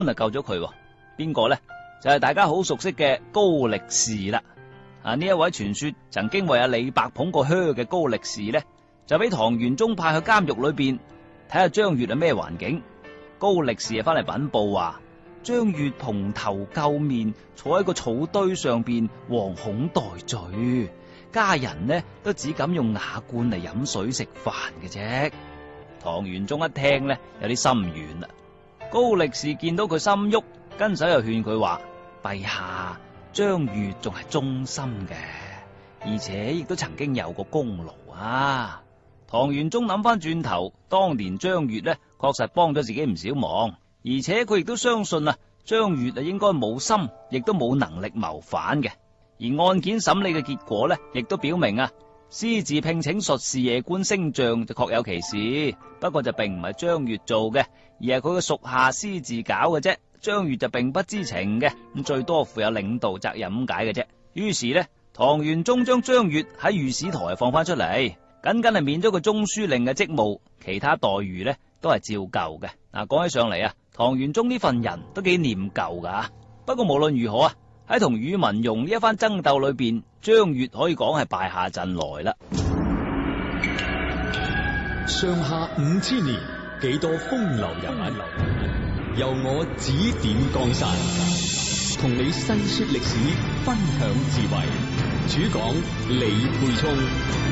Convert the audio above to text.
就救咗佢。邊個呢？就係大家好熟悉嘅高力士啦。呢一位傳說曾經為阿李白捧過靴嘅高力士呢，就俾唐玄宗派去監獄裏邊睇下張悅係咩環境。高力士翻嚟稟報話，張悅蓬頭垢面，坐喺個草堆上邊，惶恐待罪。家人呢都只敢用瓦罐嚟飲水食飯嘅啫。唐玄宗一聽呢，有啲心軟啦。高力士見到佢心喐，跟手又勸佢話：陛下，張悅仲係忠心嘅，而且亦都曾經有過功勞啊。唐玄宗諗翻轉頭，當年張悅呢確實幫咗自己唔少忙，而且佢亦都相信啊，張悅應該冇心，亦都冇能力謀反嘅。而案件審理嘅結果呢，亦都表明啊，私自聘請術士夜觀星象就確有其事，不過就並唔係張悅做嘅，而係佢嘅屬下私自搞嘅啫。張悅就並不知情嘅，咁最多負有領導責任咁解嘅啫。於是呢，唐玄宗將張悅喺御史台放翻出嚟，僅僅係免咗個中書令嘅職務，其他待遇呢都係照舊嘅。講起上嚟啊，唐玄宗呢份人都幾念舊噶。不過無論如何啊，喺同宇文邕呢一番爭鬥裏邊，張悅可以講係敗下陣來啦。 上下5000年，幾多風流人物，由我指點江山，同你細說歷史，分享智慧。主講李沛聰。